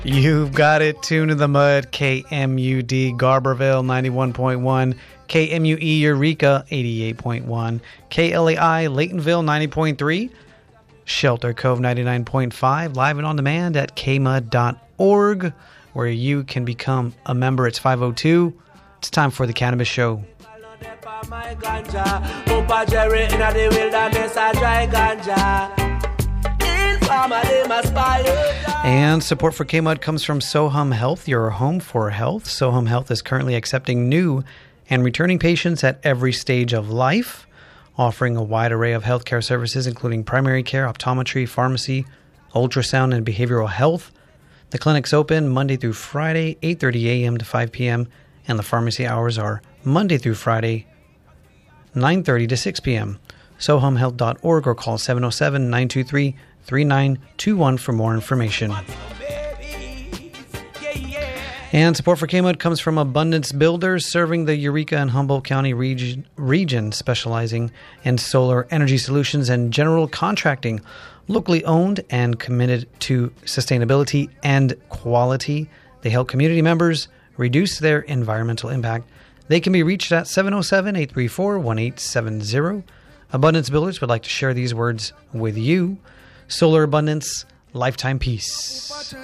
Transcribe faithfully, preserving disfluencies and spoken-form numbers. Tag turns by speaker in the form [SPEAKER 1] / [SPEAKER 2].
[SPEAKER 1] You've got it. Tune to the Mud, K M U D, Garberville, ninety-one point one. K M U E, Eureka, eighty-eight point one. K L A I, Laytonville, ninety point three. Shelter Cove, ninety-nine point five. Live and on demand at k mud dot org, where you can become a member. It's five oh two. It's time for the Cannabis Show. And support for K-Mud comes from Sohum Health, your home for health. Sohum Health is currently accepting new and returning patients at every stage of life, offering a wide array of healthcare services, including primary care, optometry, pharmacy, ultrasound, and behavioral health. The clinic's open Monday through Friday, eight thirty a.m. to five p.m., and the pharmacy hours are Monday through Friday, nine thirty to six p.m. sohum health dot org or call seven oh seven, nine two three, three nine two one for more information. And support for K-Mud comes from Abundance Builders, serving the Eureka and Humboldt County region, region, specializing in solar energy solutions and general contracting. Locally owned and committed to sustainability and quality, they help community members reduce their environmental impact. They can be reached at seven oh seven, eight three four, one eight seven zero. Abundance Builders would like to share these words with you. Solar abundance, lifetime peace.